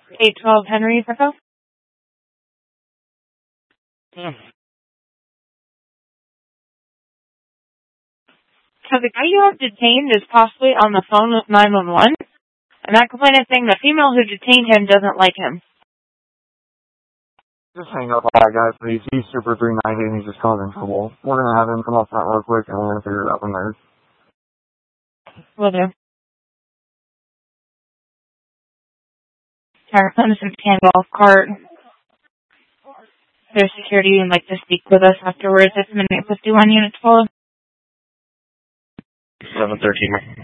812 Henry, Echo. So the guy you have detained is possibly on the phone with 911, and that complaint is saying the female who detained him doesn't like him. Just hang up on that guy, please. He's Super 390 and he's just causing trouble. We're gonna have him come up front real quick and we're gonna figure it out from there. Will do. Our Clemson golf cart. Their security would like to speak with us afterwards if minute 51 units follow. 713.